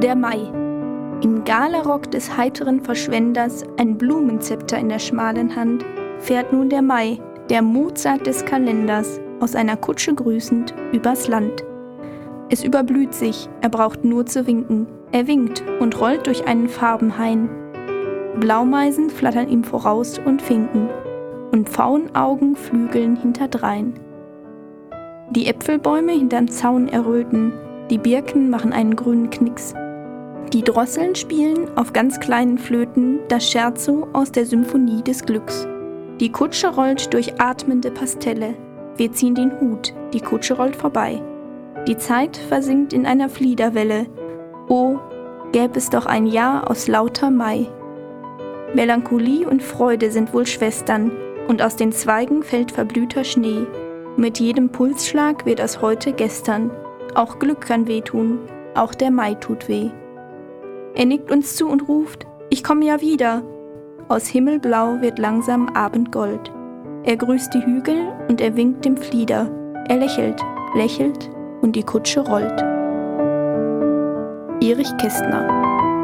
Der Mai. Im Galarock des heiteren Verschwenders, ein Blumenzepter in der schmalen Hand, fährt nun der Mai, der Mozart des Kalenders, aus einer Kutsche grüßend übers Land. Es überblüht sich, er braucht nur zu winken. Er winkt und rollt durch einen Farbenhain. Blaumeisen flattern ihm voraus und finken, und Pfauenaugen flügeln hinterdrein. Die Äpfelbäume hinterm Zaun erröten, die Birken machen einen grünen Knicks. Die Drosseln spielen auf ganz kleinen Flöten das Scherzo aus der Symphonie des Glücks. Die Kutsche rollt durch atmende Pastelle. Wir ziehen den Hut, die Kutsche rollt vorbei. Die Zeit versinkt in einer Fliederwelle. Oh, gäb es doch ein Jahr aus lauter Mai. Melancholie und Freude sind wohl Schwestern, und aus den Zweigen fällt verblühter Schnee. Mit jedem Pulsschlag wird aus heute gestern. Auch Glück kann wehtun, auch der Mai tut weh. Er nickt uns zu und ruft, ich komme ja wieder. Aus Himmelblau wird langsam Abendgold. Er grüßt die Hügel und er winkt dem Flieder. Er lächelt, lächelt und die Kutsche rollt. Erich Kästner.